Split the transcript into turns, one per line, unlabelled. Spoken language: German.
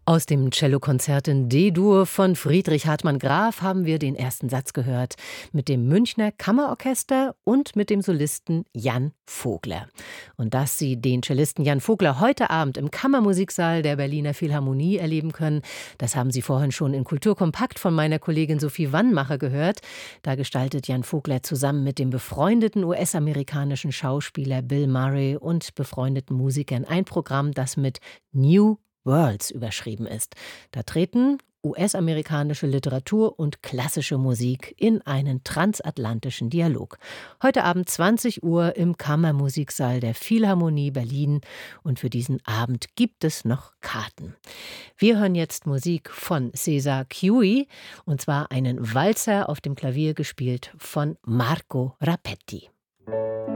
Aus dem Cellokonzert in D-Dur von Friedrich Hartmann Graf haben wir den ersten Satz gehört mit dem Münchner Kammerorchester und mit dem Solisten Jan Vogler. Und dass Sie den Cellisten Jan Vogler heute Abend im Kammermusiksaal der Berliner Philharmonie erleben können, das haben Sie vorhin schon in Kulturkompakt von meiner Kollegin Sophie Wannmacher gehört. Da gestaltet Jan Vogler zusammen mit dem befreundeten US-amerikanischen Schauspieler Bill Murray und befreundeten Musikern ein Programm, das mit New Worlds überschrieben ist. Da treten US-amerikanische Literatur und klassische Musik in einen transatlantischen Dialog. Heute Abend 20 Uhr im Kammermusiksaal der Philharmonie Berlin. Und für diesen Abend gibt es noch Karten. Wir hören jetzt Musik von Cesar Chiui, und zwar einen Walzer auf dem Klavier gespielt von Marco Rapetti.